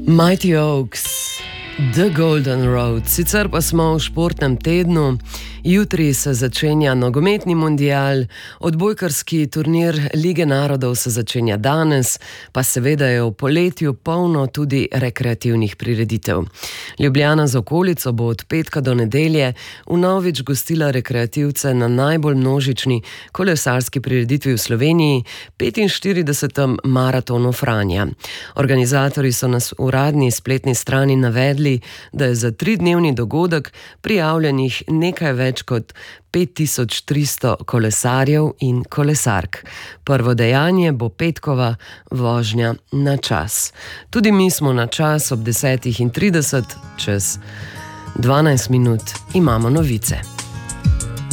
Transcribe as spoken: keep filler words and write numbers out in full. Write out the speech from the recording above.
Mighty Oaks, The Golden Road. Sicer pa smo v športnem tednu. Jutri se začenja nogometni mundial, odbojkarski turnir Lige narodov se začenja danes, pa seveda je v poletju polno tudi rekreativnih prireditev. Ljubljana z okolico bo od petka do nedelje vnovič gostila rekreativce na najbolj množični kolesarski prireditvi v Sloveniji, petinštiridesetem maratonu Franja. Organizatorji so na uradni spletni strani navedli, da je za tridnevni dogodek prijavljenih nekaj več kot pet tisoč tristo kolesarjev in kolesark. Prvo dejanje bo petkova vožnja na čas. Tudi mi smo na čas ob desetih in trideset, čez dvanajst minut imamo novice.